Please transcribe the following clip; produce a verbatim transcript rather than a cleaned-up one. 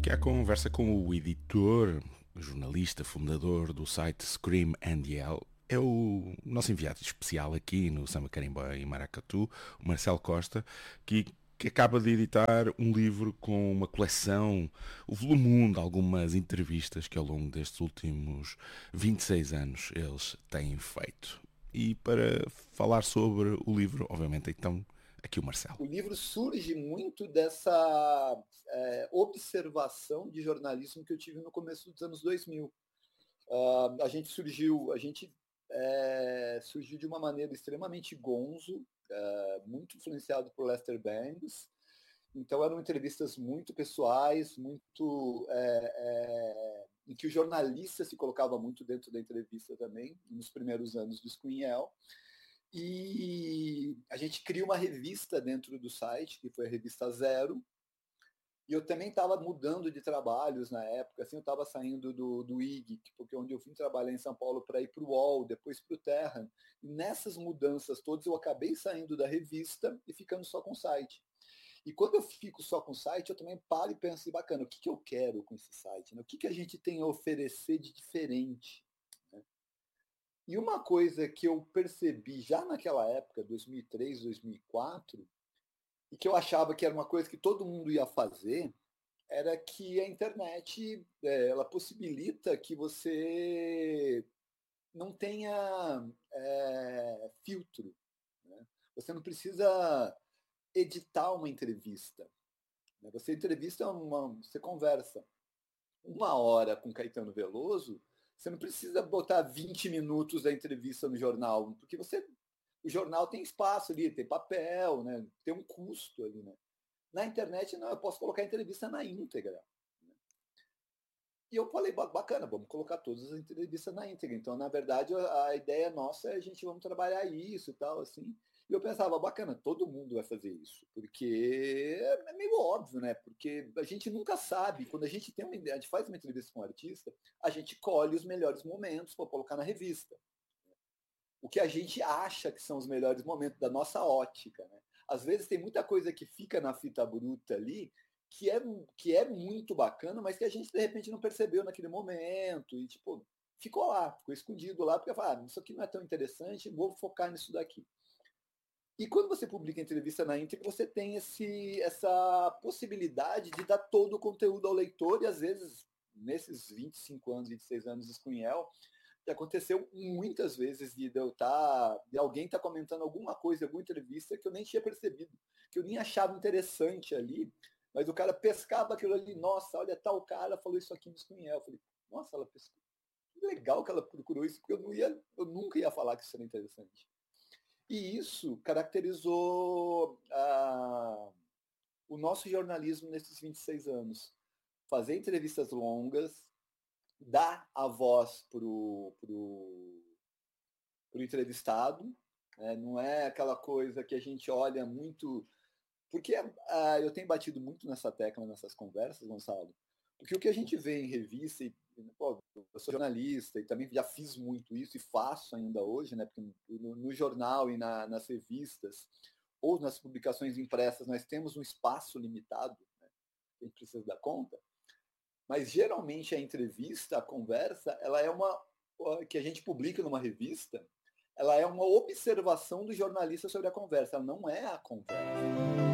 aqui à conversa com o editor, jornalista, fundador do site Scream and Yell. É o nosso enviado especial aqui no Samba Carimba em Maracatu, o Marcelo Costa, que, que acaba de editar um livro com uma coleção, o volume um de algumas entrevistas que ao longo destes últimos vinte e seis anos eles têm feito. E para falar sobre o livro, obviamente, então, aqui o Marcelo. O livro surge muito dessa é, observação de jornalismo que eu tive no começo dos anos dois mil. Uh, a gente surgiu, a gente é, surgiu de uma maneira extremamente gonzo, é, muito influenciado por Lester Bangs. Então eram entrevistas muito pessoais, muito é, é, em que o jornalista se colocava muito dentro da entrevista também, nos primeiros anos do Screenel. E a gente cria uma revista dentro do site, que foi a revista Zero. E eu também estava mudando de trabalhos na época, assim, eu estava saindo do, do I G, porque onde eu vim trabalhar em São Paulo para ir para o U O L, depois para o Terra. E nessas mudanças todas eu acabei saindo da revista e ficando só com o site. E quando eu fico só com o site, eu também paro e penso, bacana, o que, que eu quero com esse site? Né? O que, que a gente tem a oferecer de diferente? Né? E uma coisa que eu percebi já naquela época, dois mil e três, dois mil e quatro, e que eu achava que era uma coisa que todo mundo ia fazer, era que a internet é, ela possibilita que você não tenha é, filtro. Né? Você não precisa editar uma entrevista. Né? Você entrevista uma, você conversa uma hora com Caetano Veloso, você não precisa botar vinte minutos da entrevista no jornal, porque você, o jornal tem espaço ali, tem papel, né? Tem um custo ali. Né? Na internet, não, eu posso colocar a entrevista na íntegra. Né? E eu falei, bacana, vamos colocar todas as entrevistas na íntegra. Então, na verdade, a ideia nossa é a gente vamos trabalhar isso e tal, assim. E eu pensava, bacana, todo mundo vai fazer isso, porque é meio óbvio, né? Porque a gente nunca sabe, quando a gente tem uma ideia, a gente faz uma entrevista com um artista, a gente colhe os melhores momentos para colocar na revista. O que a gente acha que são os melhores momentos da nossa ótica, né? Às vezes tem muita coisa que fica na fita bruta ali, que é, que é muito bacana, mas que a gente de repente não percebeu naquele momento, e tipo, ficou lá, ficou escondido lá, porque fala, ah, isso aqui não é tão interessante, vou focar nisso daqui. E quando você publica entrevista na íntegra, você tem esse, essa possibilidade de dar todo o conteúdo ao leitor, e às vezes, nesses vinte e cinco anos, vinte e seis anos de Screenel, aconteceu muitas vezes de eu tá, de alguém estar tá comentando alguma coisa, alguma entrevista que eu nem tinha percebido, que eu nem achava interessante ali, mas o cara pescava aquilo ali, nossa, olha, tal cara falou isso aqui no Screenel. Eu falei, nossa, ela pescou. Que legal que ela procurou isso, porque eu, não ia, eu nunca ia falar que isso era interessante. E isso caracterizou ah, o nosso jornalismo nesses vinte e seis anos. Fazer entrevistas longas, dar a voz para o pro, pro entrevistado, né? Não é aquela coisa que a gente olha muito... Porque ah, eu tenho batido muito nessa tecla, nessas conversas, Gonçalo, porque o que a gente vê em revista, e, pô, eu sou jornalista e também já fiz muito isso e faço ainda hoje, né? Porque no, no jornal e na, nas revistas ou nas publicações impressas nós temos um espaço limitado, né? A gente precisa dar conta, mas geralmente a entrevista, a conversa, ela é uma que a gente publica numa revista, ela é uma observação do jornalista sobre a conversa, ela não é a conversa.